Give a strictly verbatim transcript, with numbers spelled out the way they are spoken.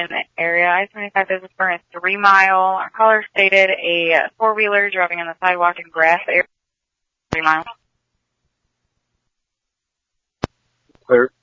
in the area. I seventy-five Business Burn is three mile. Our caller stated a four-wheeler driving on the sidewalk in grass area. Three miles. Clear.